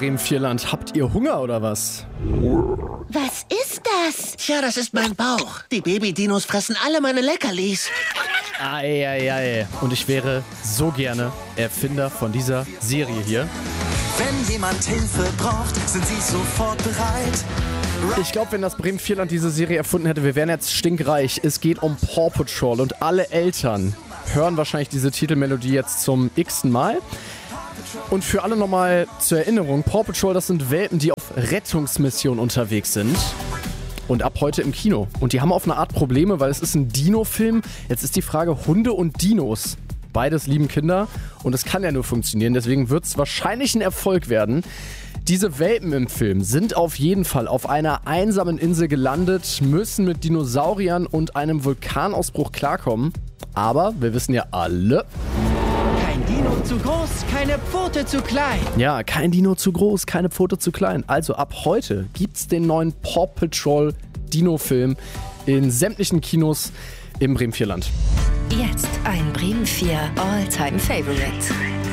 Bremen-Vierland. Habt ihr Hunger oder was? Was ist das? Tja, das ist mein Bauch. Die Baby-Dinos fressen alle meine Leckerlis. Eieiei. Und ich wäre so gerne Erfinder von dieser Serie hier. Wenn jemand Hilfe braucht, sind sie sofort bereit. Ich glaube, wenn das Bremen-Vierland diese Serie erfunden hätte, wir wären jetzt stinkreich. Es geht um Paw Patrol und alle Eltern hören wahrscheinlich diese Titelmelodie jetzt zum x-ten Mal. Und für alle nochmal zur Erinnerung, Paw Patrol, das sind Welpen, die auf Rettungsmission unterwegs sind. Und ab heute im Kino. Und die haben auf eine Art Probleme, weil es ist ein Dino-Film. Jetzt ist die Frage, Hunde und Dinos. Beides lieben Kinder. Und es kann ja nur funktionieren. Deswegen wird es wahrscheinlich ein Erfolg werden. Diese Welpen im Film sind auf jeden Fall auf einer einsamen Insel gelandet, müssen mit Dinosauriern und einem Vulkanausbruch klarkommen. Aber wir wissen ja alle... Kein Dino zu groß, keine Pfote zu klein. Ja, kein Dino zu groß, keine Pfote zu klein. Also ab heute gibt's den neuen Paw Patrol Dino-Film in sämtlichen Kinos im Bremen-Vierland. Jetzt ein Bremen 4 All-Time Favorite.